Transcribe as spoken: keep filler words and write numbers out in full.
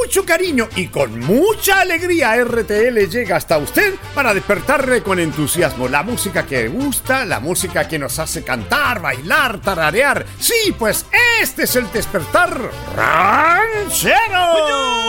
mucho cariño y con mucha alegría, R T L llega hasta usted para despertarle con entusiasmo la música que gusta, la música que nos hace cantar, bailar, tararear. Sí, pues este es el despertar ranchero.